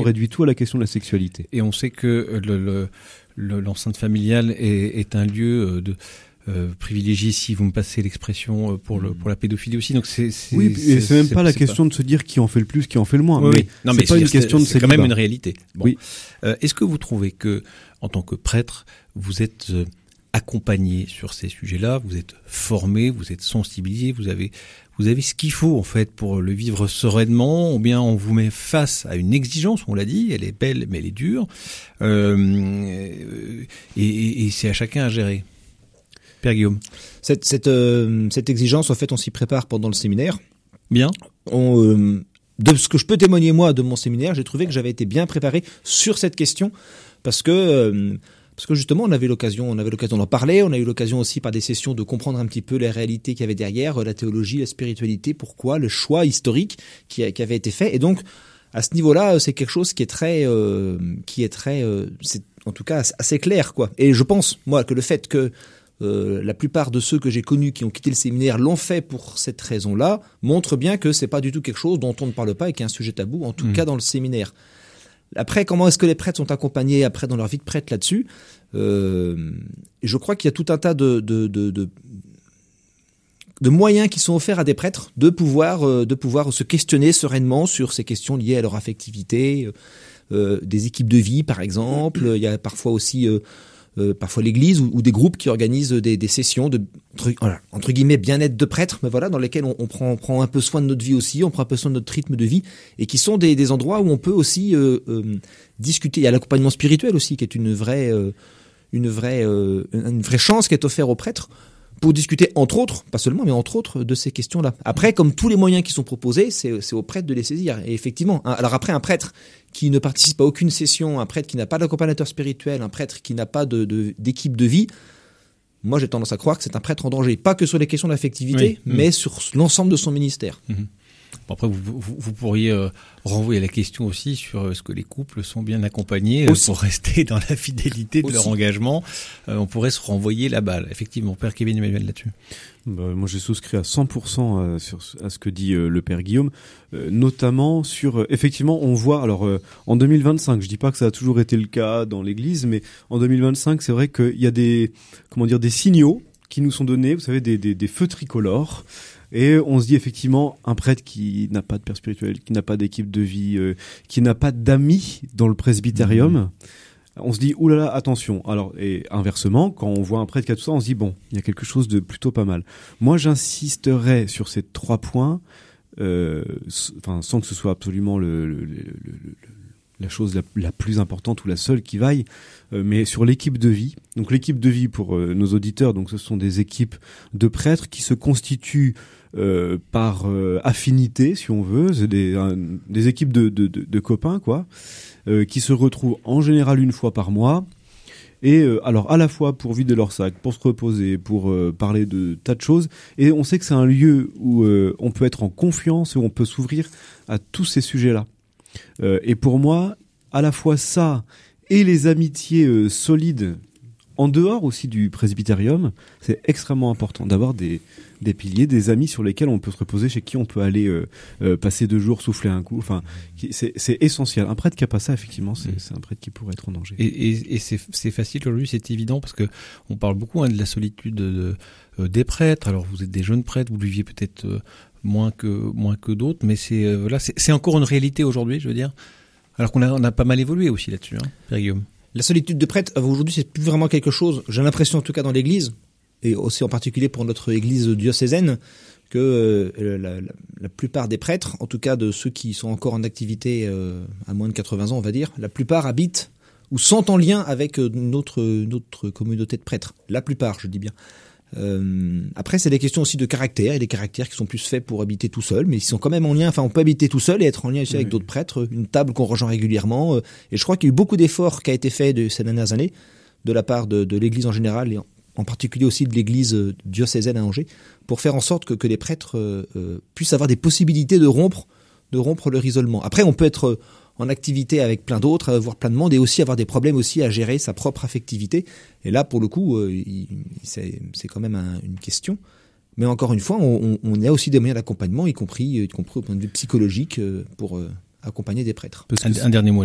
réduit tout à la question de la sexualité. Et on sait que l'enceinte familiale est un lieu de privilégié, si vous me passez l'expression, pour la pédophilie aussi. Donc c'est même pas la question de se dire qui en fait le plus, qui en fait le moins. Oui, mais c'est pas une question de c'est quand même une réalité. Bon. Oui. Est-ce que vous trouvez que, en tant que prêtre, vous êtes accompagné sur ces sujets-là, vous êtes formé, vous êtes sensibilisé, vous avez ce qu'il faut en fait pour le vivre sereinement, ou bien on vous met face à une exigence, on l'a dit, elle est belle mais elle est dure, et c'est à chacun à gérer. Père Guillaume. Cette exigence, en fait, on s'y prépare pendant le séminaire. Bien. De ce que je peux témoigner moi de mon séminaire, j'ai trouvé que j'avais été bien préparé sur cette question parce que justement on avait l'occasion d'en parler, on a eu l'occasion aussi par des sessions de comprendre un petit peu les réalités qu'il y avait derrière, la théologie, la spiritualité, pourquoi, le choix historique qui avait été fait. Et donc à ce niveau-là, c'est quelque chose qui est c'est en tout cas assez clair, quoi. Et je pense moi que le fait que la plupart de ceux que j'ai connus qui ont quitté le séminaire l'ont fait pour cette raison-là, montre bien que c'est pas du tout quelque chose dont on ne parle pas et qui est un sujet tabou, en tout cas dans le séminaire. Après, comment est-ce que les prêtres sont accompagnés après dans leur vie de prêtre là-dessus ? Je crois qu'il y a tout un tas de moyens qui sont offerts à des prêtres de pouvoir se questionner sereinement sur ces questions liées à leur affectivité, des équipes de vie par exemple. Il y a parfois aussi parfois l'église ou des groupes qui organisent des sessions de entre guillemets bien-être de prêtres, mais voilà, dans lesquels on prend un peu soin de notre vie aussi, on prend un peu soin de notre rythme de vie, et qui sont des endroits où on peut aussi discuter. Il y a l'accompagnement spirituel aussi qui est une vraie chance qui est offerte aux prêtres pour discuter entre autres, pas seulement, mais entre autres de ces questions-là. Après, comme tous les moyens qui sont proposés, c'est aux prêtres de les saisir. Et effectivement, alors après, un prêtre qui ne participe à aucune session, un prêtre qui n'a pas d'accompagnateur spirituel, un prêtre qui n'a pas d'équipe de vie, moi j'ai tendance à croire que c'est un prêtre en danger. Pas que sur les questions d'affectivité, mais sur l'ensemble de son ministère. Bon, après, vous pourriez renvoyer la question aussi sur est-ce que les couples sont bien accompagnés pour rester dans la fidélité de leur engagement. On pourrait se renvoyer la balle. Effectivement, Père Kevin Emmanuel là-dessus. Moi, j'ai souscrit à 100% à ce que dit le Père Guillaume, notamment sur effectivement, on voit en 2025, je dis pas que ça a toujours été le cas dans l'Église, mais en 2025, c'est vrai qu'il y a des signaux qui nous sont donnés, vous savez, des feux tricolores. Et on se dit effectivement, un prêtre qui n'a pas de père spirituel, qui n'a pas d'équipe de vie, qui n'a pas d'amis dans le presbytérium, on se dit oulala, attention. Alors, et inversement, quand on voit un prêtre qui a tout ça, on se dit bon, il y a quelque chose de plutôt pas mal. Moi, j'insisterai sur ces 3 points, sans que ce soit absolument la chose la plus importante ou la seule qui vaille, mais sur l'équipe de vie. Donc l'équipe de vie pour nos auditeurs, donc ce sont des équipes de prêtres qui se constituent par affinité, si on veut, c'est des équipes de copains, quoi, qui se retrouvent en général une fois par mois. Et alors à la fois pour vider leur sac, pour se reposer, pour parler de tas de choses. Et on sait que c'est un lieu où on peut être en confiance, où on peut s'ouvrir à tous ces sujets-là. Et pour moi, à la fois ça et les amitiés solides en dehors aussi du presbytérium, c'est extrêmement important d'avoir des piliers, des amis sur lesquels on peut se reposer, chez qui on peut aller passer 2 jours, souffler un coup. Enfin, c'est essentiel. Un prêtre qui a pas ça, effectivement, c'est un prêtre qui pourrait être en danger. Et c'est facile aujourd'hui, c'est évident, parce que on parle beaucoup de la solitude des prêtres. Alors vous êtes des jeunes prêtres, vous le viviez peut-être moins que d'autres, mais c'est encore une réalité aujourd'hui, je veux dire. Alors qu'on a pas mal évolué aussi là-dessus, Père Guillaume. La solitude de prêtre, aujourd'hui, c'est plus vraiment quelque chose, j'ai l'impression en tout cas dans l'Église, et aussi en particulier pour notre Église diocésaine, que la plupart des prêtres, en tout cas de ceux qui sont encore en activité à moins de 80 ans, on va dire, la plupart habitent ou sont en lien avec notre communauté de prêtres. La plupart, je dis bien. Après, c'est des questions aussi de caractère, et des caractères qui sont plus faits pour habiter tout seul, mais ils sont quand même en lien. Enfin, on peut habiter tout seul et être en lien aussi avec d'autres prêtres, une table qu'on rejoint régulièrement. Et je crois qu'il y a eu beaucoup d'efforts qui a été fait ces dernières années de la part de l'Église en général, et en particulier aussi de l'Église diocésaine à Angers, pour faire en sorte que les prêtres puissent avoir des possibilités de rompre leur isolement. Après, on peut être en activité avec plein d'autres, avoir plein de monde, et aussi avoir des problèmes aussi à gérer sa propre affectivité. Et là, pour le coup, c'est quand même une question. Mais encore une fois, on a aussi des moyens d'accompagnement, y compris au point de vue psychologique, pour accompagner des prêtres. Un dernier mot